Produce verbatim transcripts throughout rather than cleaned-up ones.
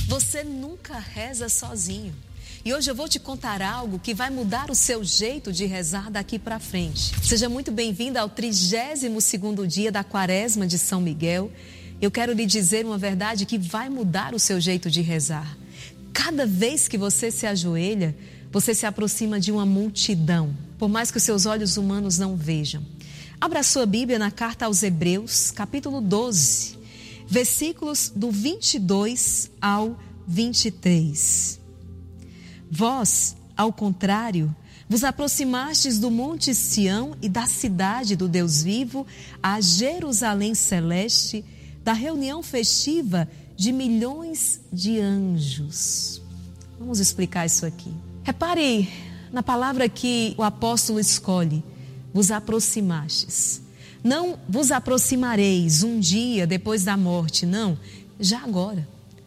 Você nunca reza sozinho. E hoje eu vou te contar algo que vai mudar o seu jeito de rezar daqui para frente. Seja muito bem-vinda ao trigésimo segundo dia da Quaresma de São Miguel. Eu quero lhe dizer uma verdade que vai mudar o seu jeito de rezar. Cada vez que você se ajoelha, você se aproxima de uma multidão, por mais que os seus olhos humanos não vejam. Abra a sua Bíblia na carta aos Hebreus, capítulo doze, versículos do vinte e dois ao vinte e três. Vós, ao contrário, vos aproximastes do monte Sião e da cidade do Deus vivo, a Jerusalém celeste, da reunião festiva de milhões de anjos. Vamos explicar isso aqui. Repare na palavra que o apóstolo escolhe, vos aproximastes. Não vos aproximareis um dia depois da morte, não, já agora.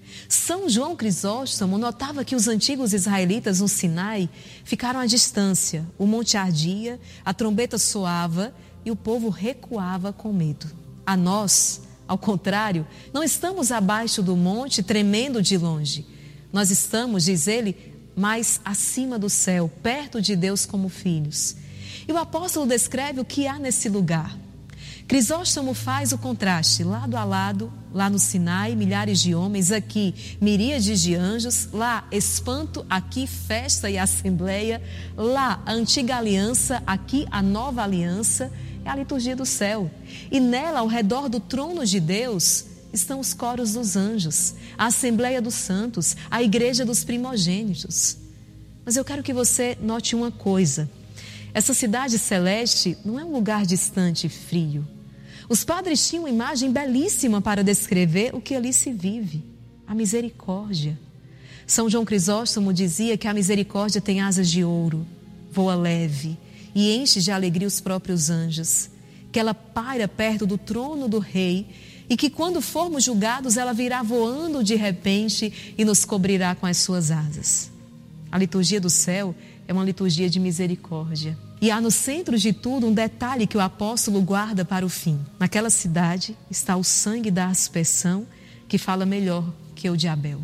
São João Crisóstomo notava que os antigos israelitas no Sinai ficaram à distância. O monte ardia, a trombeta soava e o povo recuava com medo. A nós, ao contrário, não estamos abaixo do monte tremendo de longe. Nós estamos, diz ele, mais acima do céu, perto de Deus como filhos. E o apóstolo descreve o que há nesse lugar. Crisóstomo faz o contraste, lado a lado, lá no Sinai, milhares de homens, aqui miríades de anjos, lá espanto, aqui festa e assembleia, lá a antiga aliança, aqui a nova aliança, é a liturgia do céu. E nela, ao redor do trono de Deus, estão os coros dos anjos, a assembleia dos santos, a igreja dos primogênitos. Mas eu quero que você note uma coisa, essa cidade celeste não é um lugar distante e frio. Os padres tinham uma imagem belíssima para descrever o que ali se vive, a misericórdia. São João Crisóstomo dizia que a misericórdia tem asas de ouro, voa leve e enche de alegria os próprios anjos, que ela paira perto do trono do rei e que quando formos julgados ela virá voando de repente e nos cobrirá com as suas asas. A liturgia do céu é uma liturgia de misericórdia. E há no centro de tudo um detalhe que o apóstolo guarda para o fim. Naquela cidade está o sangue da aspersão, que fala melhor que o de Abel.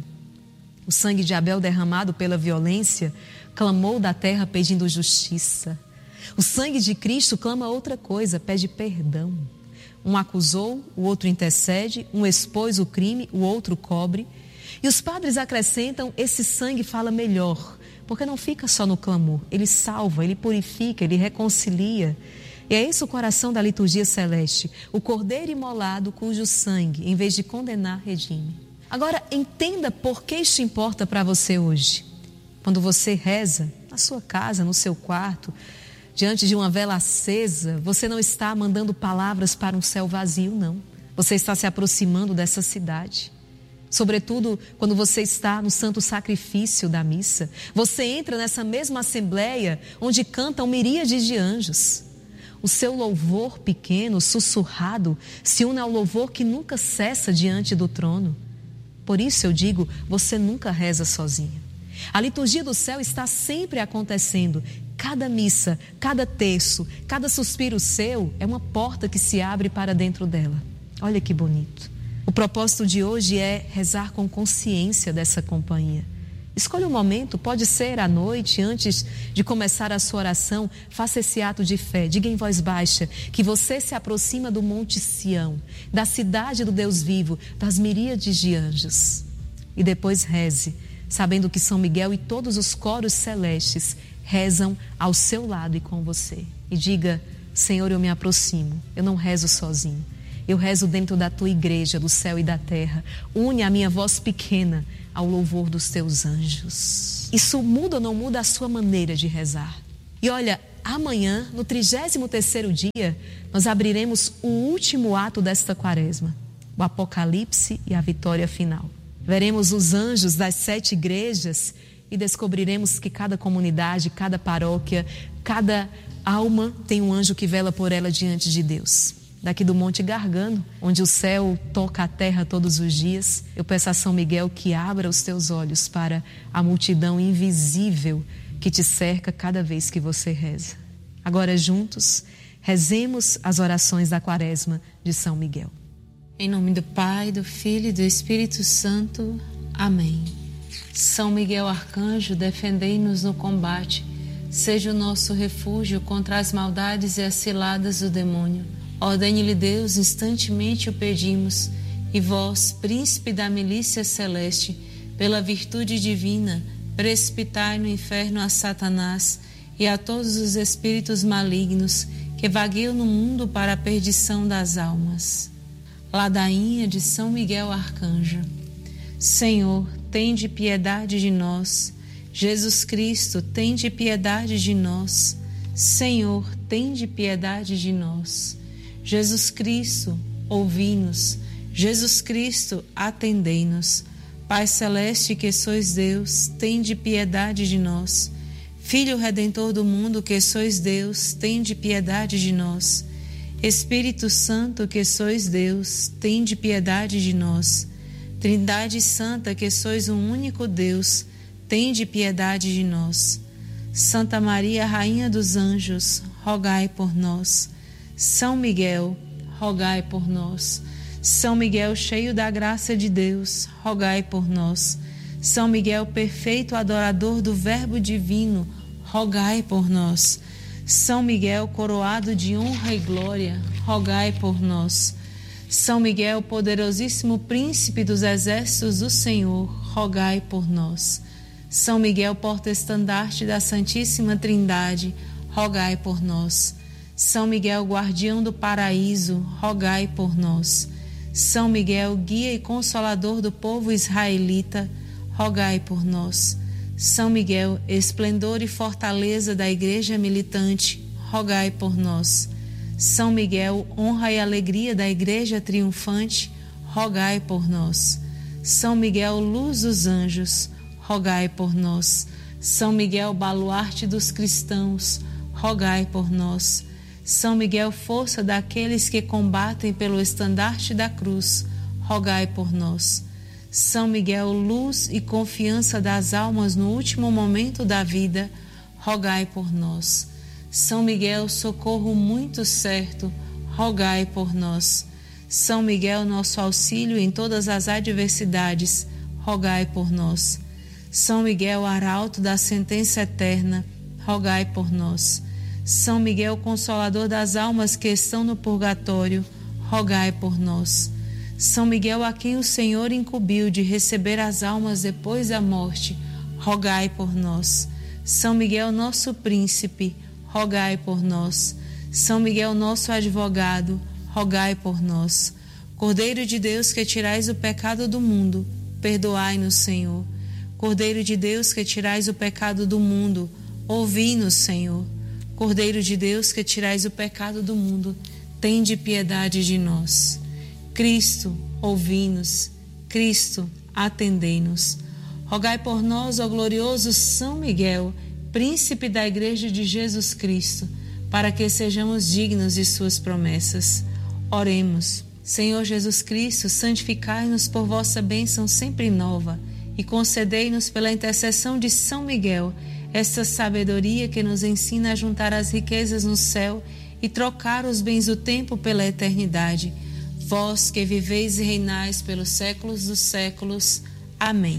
O sangue de Abel derramado pela violência clamou da terra pedindo justiça. O sangue de Cristo clama outra coisa, pede perdão. Um acusou, o outro intercede, um expôs o crime, o outro cobre. E os padres acrescentam, esse sangue fala melhor, porque não fica só no clamor, ele salva, ele purifica, ele reconcilia. E é esse o coração da liturgia celeste, o cordeiro imolado cujo sangue, em vez de condenar, redime. Agora, entenda por que isso importa para você hoje. Quando você reza, na sua casa, no seu quarto, diante de uma vela acesa, você não está mandando palavras para um céu vazio, não. Você está se aproximando dessa cidade. Sobretudo quando você está no santo sacrifício da missa, você entra nessa mesma assembleia onde cantam miríades de anjos. O seu louvor pequeno, sussurrado, se une ao louvor que nunca cessa diante do trono. Por isso eu digo, você nunca reza sozinha. A liturgia do céu está sempre acontecendo. Cada missa, cada terço, cada suspiro seu é uma porta que se abre para dentro dela. Olha que bonito. O propósito de hoje é rezar com consciência dessa companhia. Escolha um momento, pode ser à noite, antes de começar a sua oração, faça esse ato de fé, diga em voz baixa que você se aproxima do Monte Sião, da cidade do Deus vivo, das miríades de anjos. E depois reze, sabendo que São Miguel e todos os coros celestes rezam ao seu lado e com você. E diga, Senhor, eu me aproximo, eu não rezo sozinho. Eu rezo dentro da tua igreja, do céu e da terra. Une a minha voz pequena ao louvor dos teus anjos. Isso muda ou não muda a sua maneira de rezar? E olha, amanhã, no trigésimo terceiro dia, nós abriremos o último ato desta quaresma, o Apocalipse e a vitória final. Veremos os anjos das sete igrejas e descobriremos que cada comunidade, cada paróquia, cada alma tem um anjo que vela por ela diante de Deus. Daqui do Monte Gargano, onde o céu toca a terra todos os dias, eu peço a São Miguel que abra os teus olhos para a multidão invisível que te cerca cada vez que você reza. Agora juntos, rezemos as orações da Quaresma de São Miguel. Em nome do Pai, do Filho e do Espírito Santo. Amém. São Miguel Arcanjo, defendei-nos no combate. Seja o nosso refúgio contra as maldades e as ciladas do demônio. Ordene-lhe Deus, instantemente o pedimos. E vós, príncipe da milícia celeste, pela virtude divina, precipitai no inferno a Satanás e a todos os espíritos malignos que vagueiam no mundo para a perdição das almas. Ladainha de São Miguel Arcanjo. Senhor, tende piedade de nós. Jesus Cristo, tende piedade de nós. Senhor, tende piedade de nós. Jesus Cristo, ouvi-nos. Jesus Cristo, atendei-nos. Pai celeste que sois Deus, tende piedade de nós. Filho Redentor do mundo que sois Deus, tende piedade de nós. Espírito Santo que sois Deus, tende piedade de nós. Trindade Santa que sois um único Deus, tende piedade de nós. Santa Maria, Rainha dos Anjos, rogai por nós. São Miguel, rogai por nós. São Miguel, cheio da graça de Deus, rogai por nós. São Miguel, perfeito adorador do Verbo divino, rogai por nós. São Miguel, coroado de honra e glória, rogai por nós. São Miguel, poderosíssimo príncipe dos exércitos do Senhor, rogai por nós. São Miguel, porta-estandarte da Santíssima Trindade, rogai por nós. São Miguel, guardião do paraíso, rogai por nós. São Miguel, guia e consolador do povo israelita, rogai por nós. São Miguel, esplendor e fortaleza da Igreja militante, rogai por nós. São Miguel, honra e alegria da Igreja triunfante, rogai por nós. São Miguel, luz dos anjos, rogai por nós. São Miguel, baluarte dos cristãos, rogai por nós. São Miguel, força daqueles que combatem pelo estandarte da cruz, rogai por nós. São Miguel, luz e confiança das almas no último momento da vida, rogai por nós. São Miguel, socorro muito certo, rogai por nós. São Miguel, nosso auxílio em todas as adversidades, rogai por nós. São Miguel, arauto da sentença eterna, rogai por nós. São Miguel, consolador das almas que estão no purgatório, rogai por nós. São Miguel, a quem o Senhor incumbiu de receber as almas depois da morte, rogai por nós. São Miguel, nosso príncipe, rogai por nós. São Miguel, nosso advogado, rogai por nós. Cordeiro de Deus, que tirais o pecado do mundo, perdoai-nos, Senhor. Cordeiro de Deus, que tirais o pecado do mundo, ouvi-nos, Senhor. Cordeiro de Deus, que tirais o pecado do mundo, tende piedade de nós. Cristo, ouvi-nos. Cristo, atendei-nos. Rogai por nós, ó glorioso São Miguel, príncipe da Igreja de Jesus Cristo, para que sejamos dignos de suas promessas. Oremos. Senhor Jesus Cristo, santificai-nos por vossa bênção sempre nova e concedei-nos pela intercessão de São Miguel esta sabedoria que nos ensina a juntar as riquezas no céu e trocar os bens do tempo pela eternidade. Vós que viveis e reinais pelos séculos dos séculos. Amém.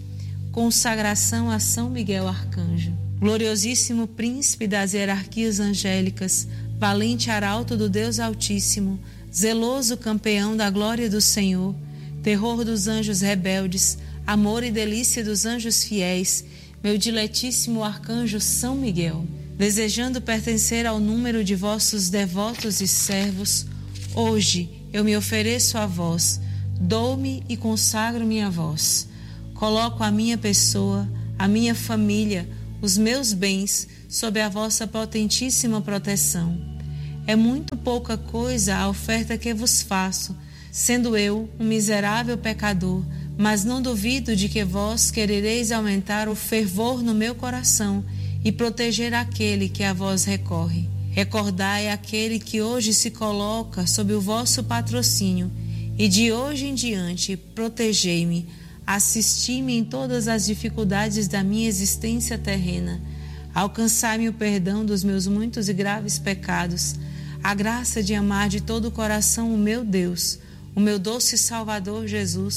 Consagração a São Miguel Arcanjo. Gloriosíssimo príncipe das hierarquias angélicas, valente arauto do Deus Altíssimo, zeloso campeão da glória do Senhor, terror dos anjos rebeldes, amor e delícia dos anjos fiéis, meu diletíssimo arcanjo São Miguel, desejando pertencer ao número de vossos devotos e servos, hoje eu me ofereço a vós, dou-me e consagro-me a vós. Coloco a minha pessoa, a minha família, os meus bens sob a vossa potentíssima proteção. É muito pouca coisa a oferta que vos faço, sendo eu um miserável pecador, mas não duvido de que vós querereis aumentar o fervor no meu coração e proteger aquele que a vós recorre. Recordai aquele que hoje se coloca sob o vosso patrocínio e de hoje em diante protegei-me, assisti-me em todas as dificuldades da minha existência terrena, alcançai-me o perdão dos meus muitos e graves pecados, a graça de amar de todo o coração o meu Deus, o meu doce Salvador Jesus,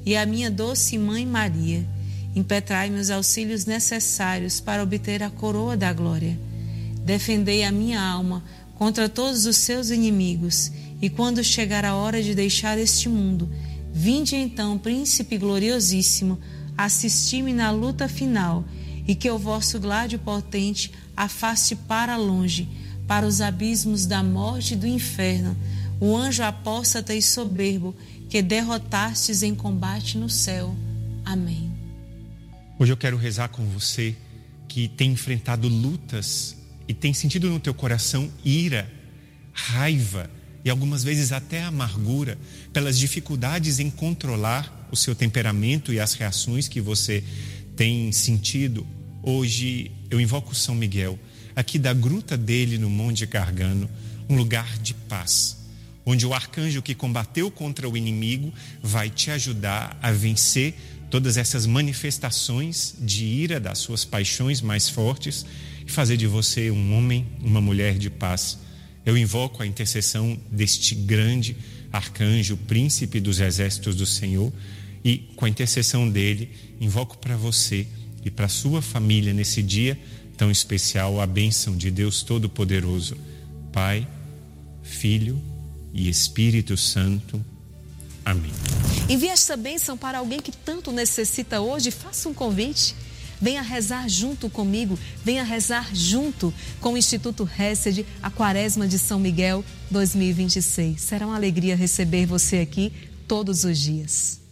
e a minha doce mãe Maria. Impetrai-me os auxílios necessários para obter a coroa da glória. Defendei a minha alma contra todos os seus inimigos, e quando chegar a hora de deixar este mundo, vinde então, Príncipe gloriosíssimo, assisti-me na luta final, e que o vosso gládio potente afaste para longe, para os abismos da morte e do inferno, o anjo apóstata e soberbo que derrotastes em combate no céu. Amém. Hoje eu quero rezar com você que tem enfrentado lutas e tem sentido no teu coração ira, raiva e algumas vezes até amargura pelas dificuldades em controlar o seu temperamento e as reações que você tem sentido. Hoje eu invoco São Miguel, aqui da gruta dele no Monte Gargano, um lugar de paz, onde o arcanjo que combateu contra o inimigo vai te ajudar a vencer todas essas manifestações de ira das suas paixões mais fortes e fazer de você um homem, uma mulher de paz. Eu invoco a intercessão deste grande arcanjo, príncipe dos exércitos do Senhor, e com a intercessão dele, invoco para você e para sua família nesse dia tão especial a bênção de Deus Todo-Poderoso, Pai, Filho e Espírito Santo. Amém. Envie esta bênção para alguém que tanto necessita hoje. Faça um convite. Venha rezar junto comigo. Venha rezar junto com o Instituto Hesed, a Quaresma de São Miguel dois mil e vinte e seis. Será uma alegria receber você aqui todos os dias.